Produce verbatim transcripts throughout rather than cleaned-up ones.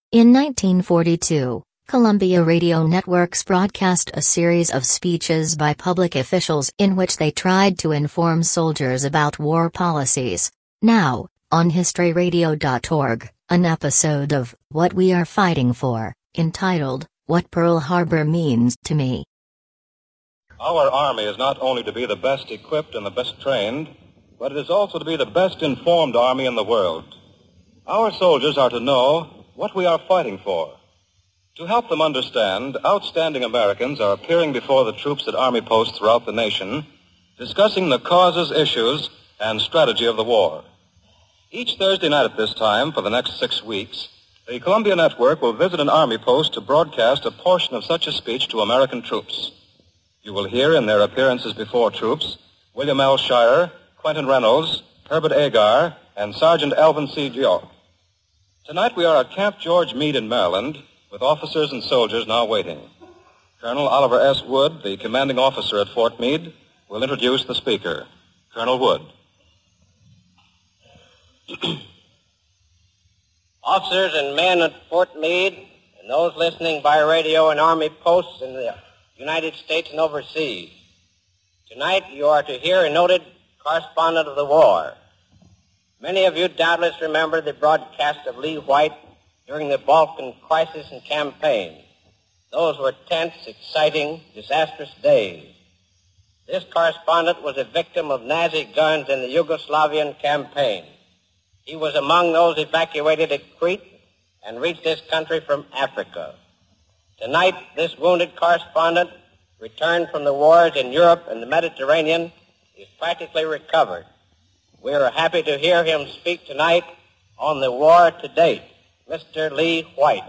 In nineteen forty-two, Columbia Radio Networks broadcast a series of speeches by public officials in which they tried to inform soldiers about war policies. Now, on history radio dot org, an episode of What We Are Fighting For, entitled, What Pearl Harbor Means to Me. Our Army is not only to be the best equipped and the best trained, but it is also to be the best informed Army in the world. Our soldiers are to know what we are fighting for. To help them understand, outstanding Americans are appearing before the troops at Army posts throughout the nation, discussing the causes, issues, and strategy of the war. Each Thursday night at this time, for the next six weeks, the Columbia Network will visit an Army post to broadcast a portion of such a speech to American troops. You will hear in their appearances before troops William L. Shirer, Quentin Reynolds, Herbert Agar, and Sergeant Alvin C. Geoff. Tonight we are at Camp George Meade in Maryland, with officers and soldiers now waiting. Colonel Oliver S. Wood, the commanding officer at Fort Meade, will introduce the speaker. Colonel Wood. Officers and men at Fort Meade, and those listening by radio and Army posts in the United States and overseas. Tonight you are to hear a noted correspondent of the war. Many of you doubtless remember the broadcast of Lee White during the Balkan crisis and campaign. Those were tense, exciting, disastrous days. This correspondent was a victim of Nazi guns in the Yugoslavian campaign. He was among those evacuated at Crete and reached this country from Africa. Tonight, this wounded correspondent, returned from the wars in Europe and the Mediterranean, is practically recovered. We are happy to hear him speak tonight on the war to date. Mister Lee White.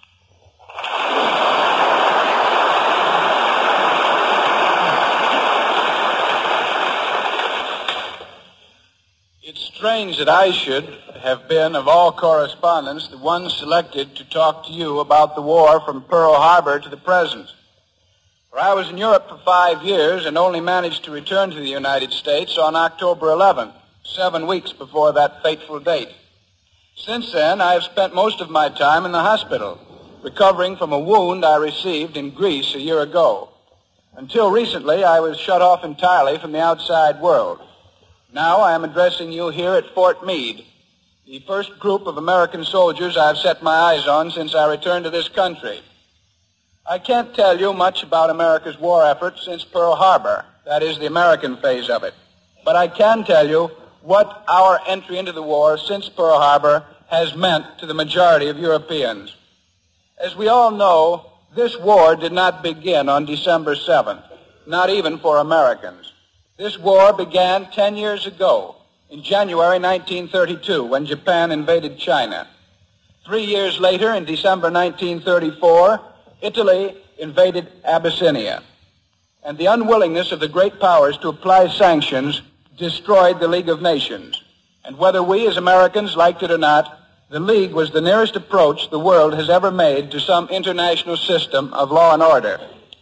It's strange that I should have been, of all correspondents, the one selected to talk to you about the war from Pearl Harbor to the present. For I was in Europe for five years and only managed to return to the United States on October eleventh, seven weeks before that fateful date. Since then, I have spent most of my time in the hospital, recovering from a wound I received in Greece a year ago. Until recently, I was shut off entirely from the outside world. Now I am addressing you here at Fort Meade, the first group of American soldiers I've set my eyes on since I returned to this country. I can't tell you much about America's war effort since Pearl Harbor, that is the American phase of it, but I can tell you what our entry into the war since Pearl Harbor has meant to the majority of Europeans. As we all know, this war did not begin on December seventh, not even for Americans. This war began ten years ago, in January nineteen thirty-two, when Japan invaded China. Three years later, in December nineteen thirty-four, Italy invaded Abyssinia. And the unwillingness of the great powers to apply sanctions destroyed the League of Nations. And whether we as Americans liked it or not, the League was the nearest approach the world has ever made to some international system of law and order.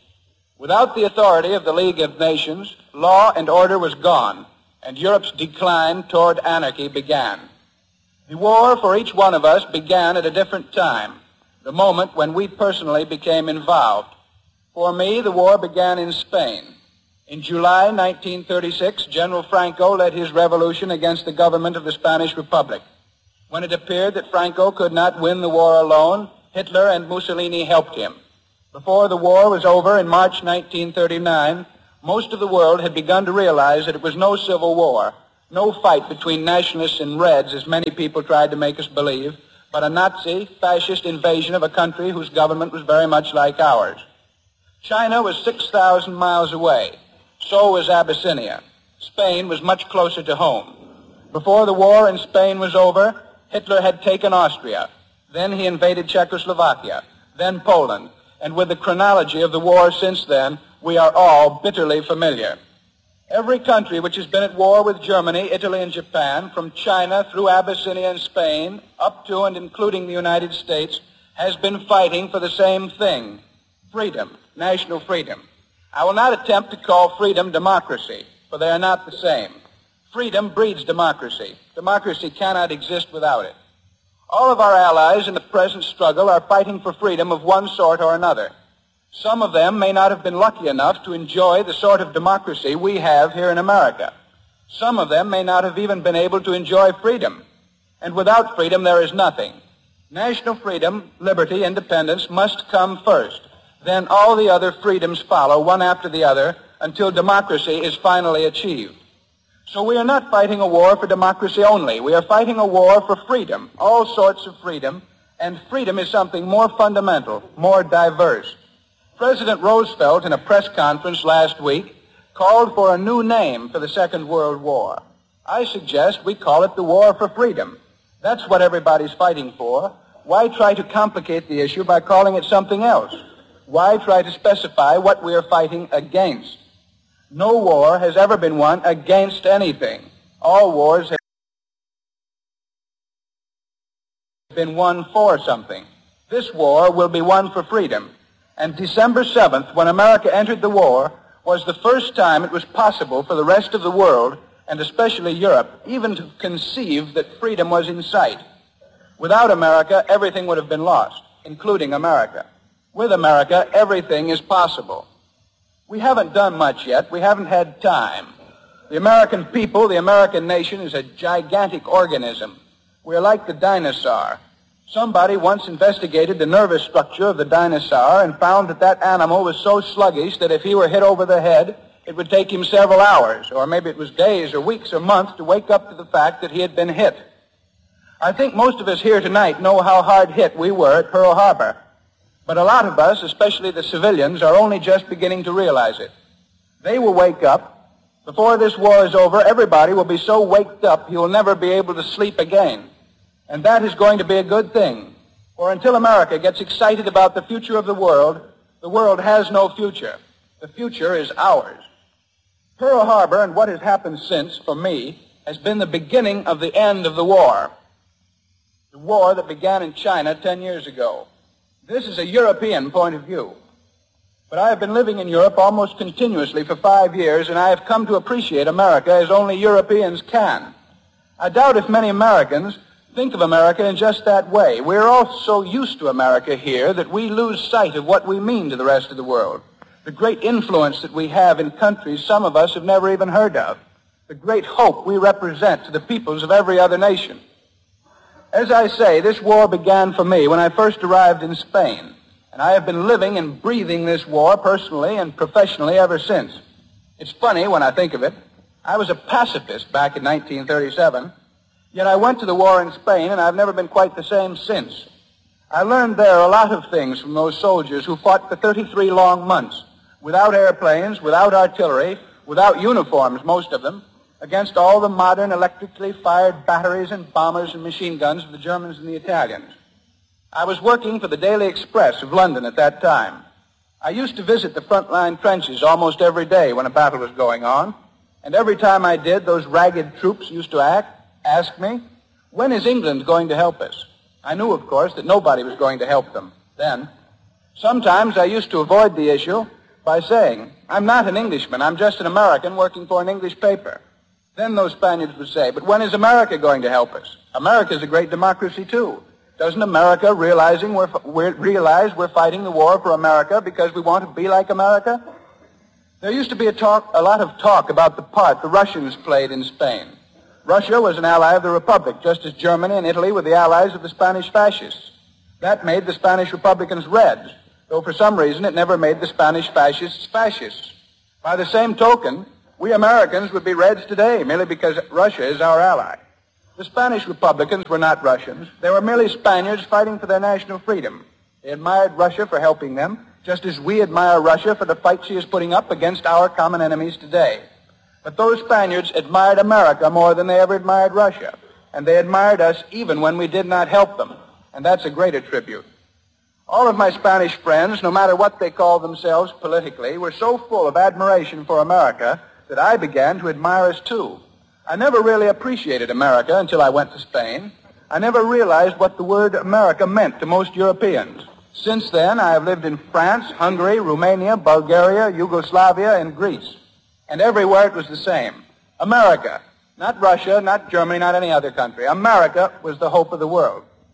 Without the authority of the League of Nations, law and order was gone, and Europe's decline toward anarchy began. The war for each one of us began at a different time, the moment when we personally became involved. For me, the war began in Spain. In July nineteen thirty-six, General Franco led his revolution against the government of the Spanish Republic. When it appeared that Franco could not win the war alone, Hitler and Mussolini helped him. Before the war was over in March nineteen thirty-nine, most of the world had begun to realize that it was no civil war, no fight between nationalists and Reds, as many people tried to make us believe, but a Nazi, fascist invasion of a country whose government was very much like ours. China was six thousand miles away. So was Abyssinia. Spain was much closer to home. Before the war in Spain was over, Hitler had taken Austria. Then he invaded Czechoslovakia, then Poland. And with the chronology of the war since then, we are all bitterly familiar. Every country which has been at war with Germany, Italy, and Japan, from China through Abyssinia and Spain, up to and including the United States, has been fighting for the same thing, freedom, national freedom. I will not attempt to call freedom democracy, for they are not the same. Freedom breeds democracy. Democracy cannot exist without it. All of our allies in the present struggle are fighting for freedom of one sort or another. Some of them may not have been lucky enough to enjoy the sort of democracy we have here in America. Some of them may not have even been able to enjoy freedom. And without freedom, there is nothing. National freedom, liberty, independence must come first. Then all the other freedoms follow, one after the other, until democracy is finally achieved. So we are not fighting a war for democracy only. We are fighting a war for freedom, all sorts of freedom, and freedom is something more fundamental, more diverse. President Roosevelt, in a press conference last week, called for a new name for the Second World War. I suggest we call it the War for Freedom. That's what everybody's fighting for. Why try to complicate the issue by calling it something else? Why try to specify what we are fighting against? No war has ever been won against anything. All wars have been won for something. This war will be won for freedom. And December seventh, when America entered the war, was the first time it was possible for the rest of the world, and especially Europe, even to conceive that freedom was in sight. Without America, everything would have been lost, including America. With America, everything is possible. We haven't done much yet. We haven't had time. The American people, the American nation, is a gigantic organism. We're like the dinosaur. Somebody once investigated the nervous structure of the dinosaur and found that that animal was so sluggish that if he were hit over the head, it would take him several hours, or maybe it was days or weeks or months, to wake up to the fact that he had been hit. I think most of us here tonight know how hard hit we were at Pearl Harbor. But a lot of us, especially the civilians, are only just beginning to realize it. They will wake up. Before this war is over, everybody will be so waked up he will never be able to sleep again. And that is going to be a good thing. For until America gets excited about the future of the world, the world has no future. The future is ours. Pearl Harbor and what has happened since, for me, has been the beginning of the end of the war. The war that began in China ten years ago. This is a European point of view. But I have been living in Europe almost continuously for five years, and I have come to appreciate America as only Europeans can. I doubt if many Americans think of America in just that way. We're all so used to America here that we lose sight of what we mean to the rest of the world. The great influence that we have in countries some of us have never even heard of. The great hope we represent to the peoples of every other nation. As I say, this war began for me when I first arrived in Spain, and I have been living and breathing this war personally and professionally ever since. It's funny when I think of it. I was a pacifist back in nineteen thirty-seven, yet I went to the war in Spain, and I've never been quite the same since. I learned there a lot of things from those soldiers who fought for thirty-three long months, without airplanes, without artillery, without uniforms, most of them, against all the modern electrically fired batteries and bombers and machine guns of the Germans and the Italians. I was working for the Daily Express of London at that time. I used to visit the front-line trenches almost every day when a battle was going on, and every time I did, those ragged troops used to act, ask me, when is England going to help us? I knew, of course, that nobody was going to help them then. Sometimes I used to avoid the issue by saying, I'm not an Englishman, I'm just an American working for an English paper. Then those Spaniards would say, but when is America going to help us? America's a great democracy, too. Doesn't America realizing we're, we're, realize we're fighting the war for America because we want to be like America? There used to be a, talk, a lot of talk about the part the Russians played in Spain. Russia was an ally of the Republic, just as Germany and Italy were the allies of the Spanish fascists. That made the Spanish Republicans Reds, though for some reason it never made the Spanish fascists fascists. By the same token, we Americans would be Reds today, merely because Russia is our ally. The Spanish Republicans were not Russians. They were merely Spaniards fighting for their national freedom. They admired Russia for helping them, just as we admire Russia for the fight she is putting up against our common enemies today. But those Spaniards admired America more than they ever admired Russia, and they admired us even when we did not help them, and that's a greater tribute. All of my Spanish friends, no matter what they called themselves politically, were so full of admiration for America that I began to admire us too. I never really appreciated America until I went to Spain. I never realized what the word America meant to most Europeans. Since then, I have lived in France, Hungary, Romania, Bulgaria, Yugoslavia, and Greece. And everywhere it was the same. America. Not Russia, not Germany, not any other country. America was the hope of the world.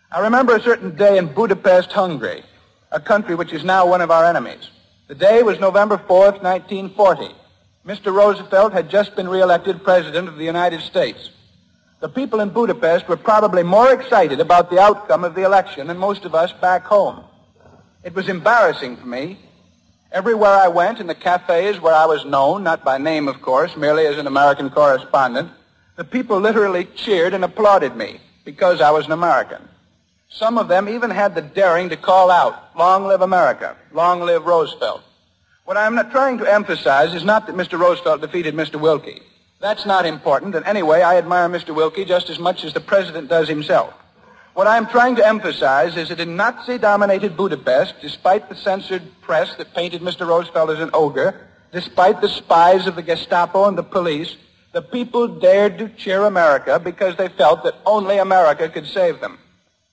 I remember a certain day in Budapest, Hungary, a country which is now one of our enemies. The day was November fourth, nineteen forty. Mister Roosevelt had just been re-elected President of the United States. The people in Budapest were probably more excited about the outcome of the election than most of us back home. It was embarrassing for me. Everywhere I went, in the cafes where I was known, not by name, of course, merely as an American correspondent, the people literally cheered and applauded me because I was an American. Some of them even had the daring to call out, "Long live America, long live Roosevelt." What I'm not trying to emphasize is not that Mister Roosevelt defeated Mister Wilkie. That's not important, and anyway, I admire Mister Wilkie just as much as the President does himself. What I'm trying to emphasize is that in Nazi-dominated Budapest, despite the censored press that painted Mister Roosevelt as an ogre, despite the spies of the Gestapo and the police, the people dared to cheer America because they felt that only America could save them.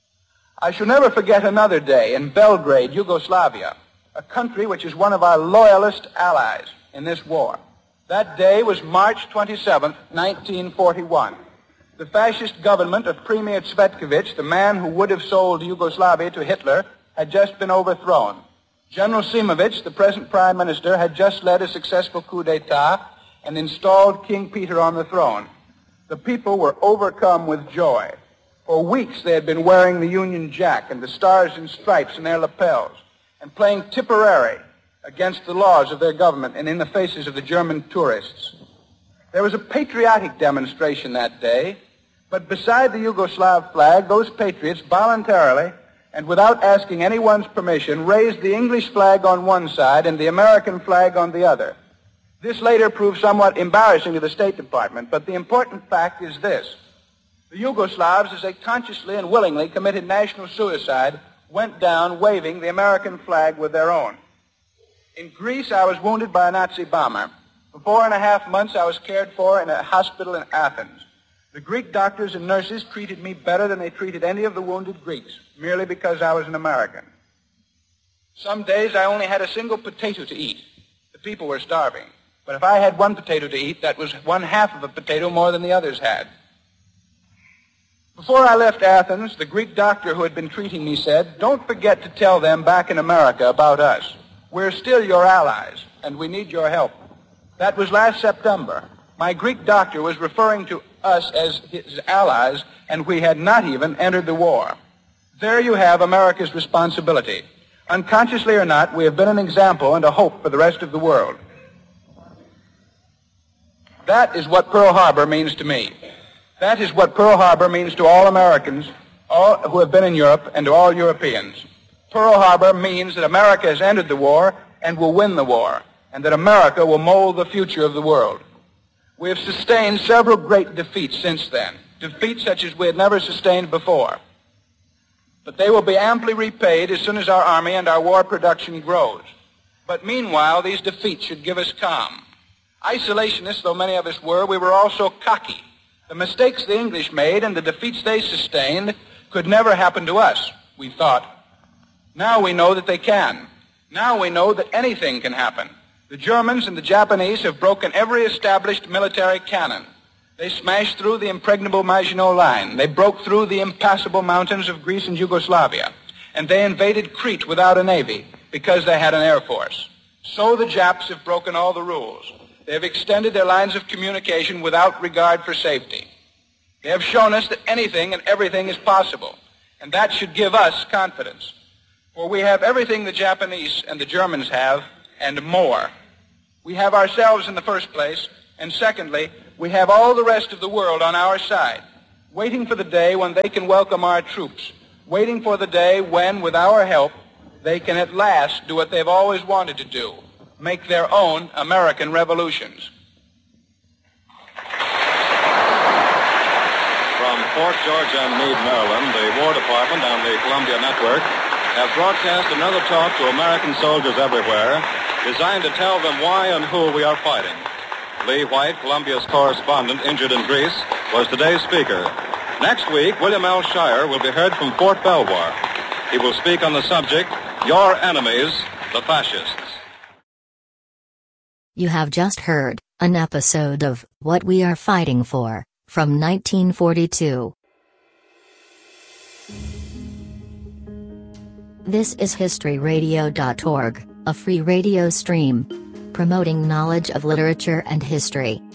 I shall never forget another day in Belgrade, Yugoslavia, a country which is one of our loyalist allies in this war. That day was March twenty-seventh, nineteen forty-one. The fascist government of Premier Cvetkovic, the man who would have sold Yugoslavia to Hitler, had just been overthrown. General Simovic, the present prime minister, had just led a successful coup d'etat and installed King Peter on the throne. The people were overcome with joy. For weeks they had been wearing the Union Jack and the stars and stripes in their lapels and playing Tipperary against the laws of their government and in the faces of the German tourists. There was a patriotic demonstration that day, but beside the Yugoslav flag, those patriots voluntarily and without asking anyone's permission raised the English flag on one side and the American flag on the other. This later proved somewhat embarrassing to the State Department, but the important fact is this. The Yugoslavs, as they consciously and willingly committed national suicide, went down waving the American flag with their own. In Greece, I was wounded by a Nazi bomber. For four and a half months, I was cared for in a hospital in Athens. The Greek doctors and nurses treated me better than they treated any of the wounded Greeks, merely because I was an American. Some days I only had a single potato to eat. The people were starving. But if I had one potato to eat, that was one half of a potato more than the others had. Before I left Athens, the Greek doctor who had been treating me said, "Don't forget to tell them back in America about us. We're still your allies, and we need your help." That was last September. My Greek doctor was referring to us as his allies, and we had not even entered the war. There you have America's responsibility. Unconsciously or not, we have been an example and a hope for the rest of the world. That is what Pearl Harbor means to me. That is what Pearl Harbor means to all Americans, all who have been in Europe, and to all Europeans. Pearl Harbor means that America has entered the war and will win the war, and that America will mold the future of the world. We have sustained several great defeats since then, defeats such as we had never sustained before. But they will be amply repaid as soon as our army and our war production grows. But meanwhile, these defeats should give us calm. Isolationists, though many of us were, we were also cocky. The mistakes the English made and the defeats they sustained could never happen to us, we thought. Now we know that they can. Now we know that anything can happen. The Germans and the Japanese have broken every established military cannon. They smashed through the impregnable Maginot Line. They broke through the impassable mountains of Greece and Yugoslavia. And they invaded Crete without a navy because they had an air force. So the Japs have broken all the rules. They have extended their lines of communication without regard for safety. They have shown us that anything and everything is possible. And that should give us confidence. For we have everything the Japanese and the Germans have, and more. We have ourselves in the first place, and secondly, we have all the rest of the world on our side, waiting for the day when they can welcome our troops, waiting for the day when, with our help, they can at last do what they've always wanted to do, make their own American revolutions. From Fort George and Meade, Maryland, the War Department and the Columbia Network have broadcast another talk to American soldiers everywhere, designed to tell them why and who we are fighting. Lee White, Columbia's correspondent injured in Greece, was today's speaker. Next week, William L. Shire will be heard from Fort Belvoir. He will speak on the subject, Your Enemies, the Fascists. You have just heard an episode of What We Are Fighting For from nineteen forty-two. This is history radio dot org, a free radio stream promoting knowledge of literature and history.